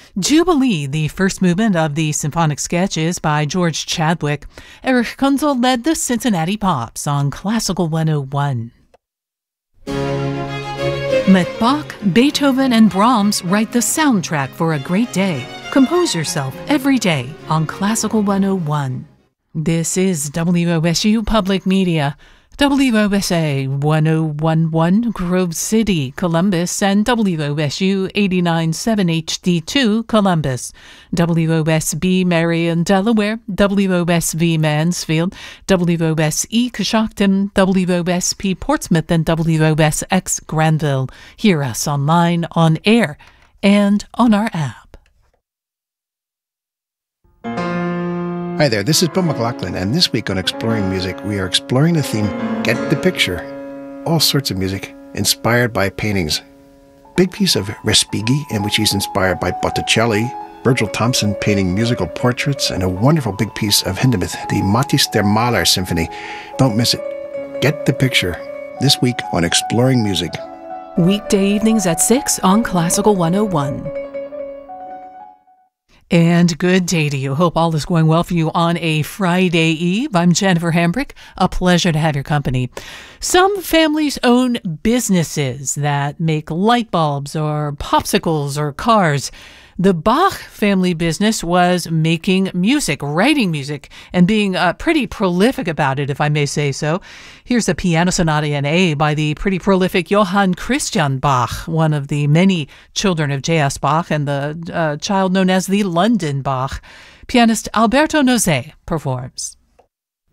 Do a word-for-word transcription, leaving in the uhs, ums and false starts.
Jubilee, the first movement of the symphonic sketches by George Chadwick. Eric Kunzel led the Cincinnati Pops on Classical one oh one. Let Bach, Beethoven, and Brahms write the soundtrack for a great day. Compose yourself every day on Classical one oh one. This is W O S U Public Media. W O S A one oh one point one Grove City, Columbus, and W O S U eighty-nine point seven H D two, Columbus. W O S B Marion, Delaware, W O S V Mansfield, W O S E Coshocton, W O S P Portsmouth, and W O S X Granville. Hear us online, on air, and on our app. Hi there, this is Bill McLaughlin, and this week on Exploring Music, we are exploring the theme, Get the Picture. All sorts of music inspired by paintings. Big piece of Respighi, in which he's inspired by Botticelli, Virgil Thomson painting musical portraits, and a wonderful big piece of Hindemith, the Matthäus der Maler Symphony. Don't miss it. Get the Picture, this week on Exploring Music. Weekday evenings at six on Classical one oh one. And good day to you. Hope all is going well for you on a Friday Eve. I'm Jennifer Hambrick. A pleasure to have your company. Some families own businesses that make light bulbs or popsicles or cars. The Bach family business was making music, writing music, and being uh, pretty prolific about it, if I may say so. Here's a piano sonata in A by the pretty prolific Johann Christian Bach, one of the many children of J S Bach and the uh, child known as the London Bach. Pianist Alberto Nozay performs.